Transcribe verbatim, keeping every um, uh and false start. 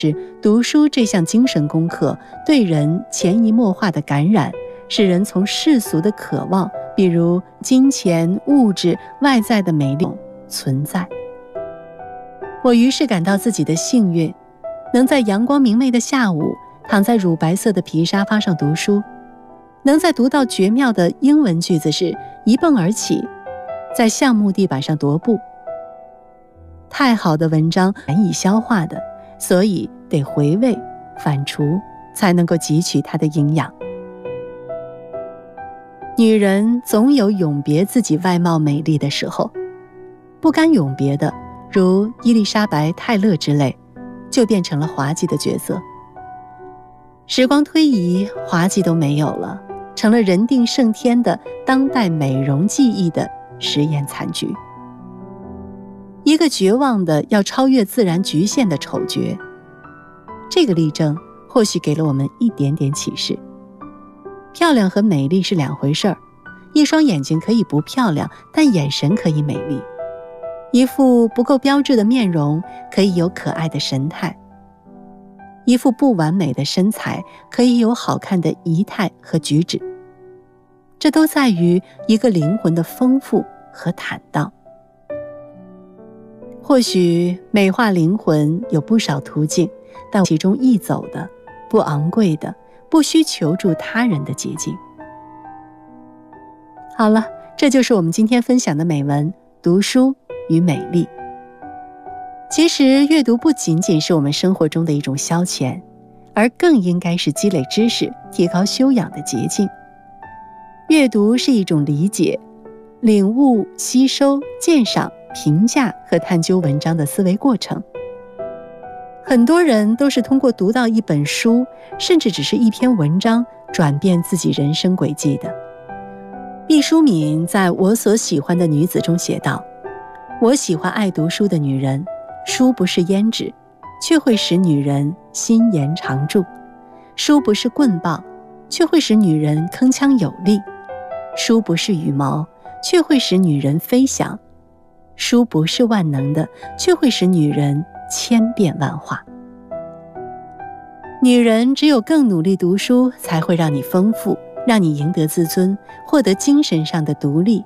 读书这项精神功课对人潜移默化的感染，使人从世俗的渴望，比如金钱、物质、外在的美丽存在。我于是感到自己的幸运，能在阳光明媚的下午躺在乳白色的皮沙发上读书，能在读到绝妙的英文句子时一蹦而起，在橡木地板上踱步。太好的文章难以消化的，所以得回味反刍，才能够汲取它的营养。女人总有永别自己外貌美丽的时候，不甘永别的，如伊丽莎白·泰勒之类，就变成了滑稽的角色。时光推移，滑稽都没有了，成了人定胜天的当代美容技艺的实验残局。一个绝望的要超越自然局限的丑角，这个例证或许给了我们一点点启示。漂亮和美丽是两回事儿，一双眼睛可以不漂亮，但眼神可以美丽；一副不够标致的面容可以有可爱的神态；一副不完美的身材可以有好看的仪态和举止。这都在于一个灵魂的丰富和坦荡。或许美化灵魂有不少途径，但其中易走的、不昂贵的、不需求助他人的捷径。好了，这就是我们今天分享的美文《读书与美丽》。其实阅读不仅仅是我们生活中的一种消遣，而更应该是积累知识、提高修养的捷径。阅读是一种理解、领悟、吸收、鉴赏、评价和探究文章的思维过程。很多人都是通过读到一本书，甚至只是一篇文章，转变自己人生轨迹的。毕淑敏在我所喜欢的女子中写道：我喜欢爱读书的女人，书不是胭脂，却会使女人心颜常驻；书不是棍棒，却会使女人铿锵有力；书不是羽毛，却会使女人飞翔；书不是万能的，却会使女人千变万化。女人只有更努力读书，才会让你丰富，让你赢得自尊，获得精神上的独立